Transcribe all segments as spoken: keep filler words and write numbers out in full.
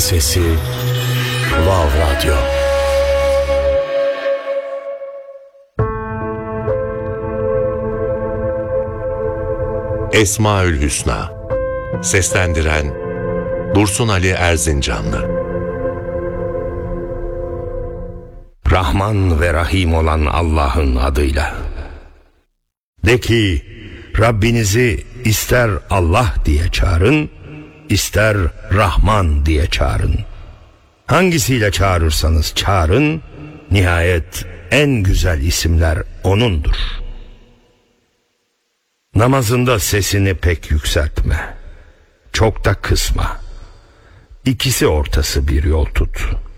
sesi Vav Radyo. Esmaül Hüsna. Seslendiren Dursun Ali Erzincanlı. Rahman ve Rahim olan Allah'ın adıyla. De ki, Rabbinizi ister Allah diye çağırın, ister Rahman diye çağırın. Hangisiyle çağırırsanız çağırın, nihayet en güzel isimler O'nundur. Namazında sesini pek yükseltme, çok da kısma. İkisi ortası bir yol tut.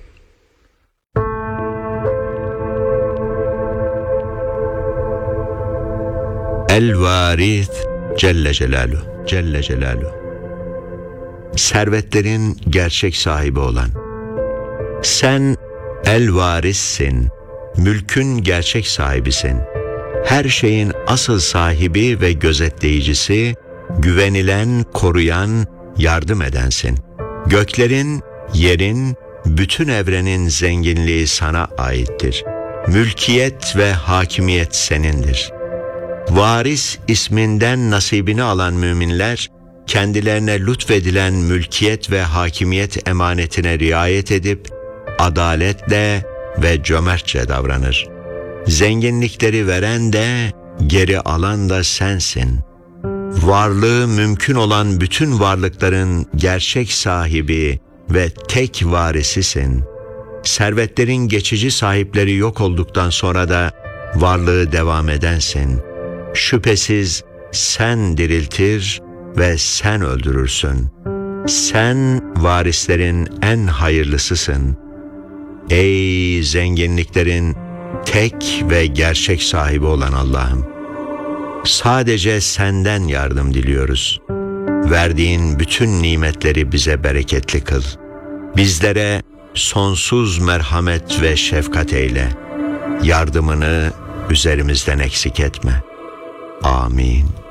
El-Varis Celle Celaluhu, Celle Celaluhu. Servetlerin gerçek sahibi olan. Sen El-Varis'sin, mülkün gerçek sahibisin. Her şeyin asıl sahibi ve gözetleyicisi, güvenilen, koruyan, yardım edensin. Göklerin, yerin, bütün evrenin zenginliği sana aittir. Mülkiyet ve hakimiyet senindir. Varis isminden nasibini alan müminler, kendilerine lütfedilen mülkiyet ve hakimiyet emanetine riayet edip, adaletle ve cömertçe davranır. Zenginlikleri veren de, geri alan da sensin. Varlığı mümkün olan bütün varlıkların gerçek sahibi ve tek varisisin. Servetlerin geçici sahipleri yok olduktan sonra da varlığı devam edensin. Şüphesiz sen diriltir ve sen öldürürsün. Sen varislerin en hayırlısısın. Ey zenginliklerin tek ve gerçek sahibi olan Allah'ım! Sadece senden yardım diliyoruz. Verdiğin bütün nimetleri bize bereketli kıl. Bizlere sonsuz merhamet ve şefkat eyle. Yardımını üzerimizden eksik etme. Amin.